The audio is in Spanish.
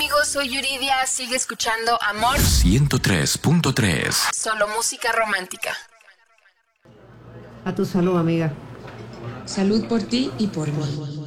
amigos? Soy Yuridia. Sigue escuchando Amor 103.3. Solo música romántica. A tu salud, amiga. Salud por ti y por mí.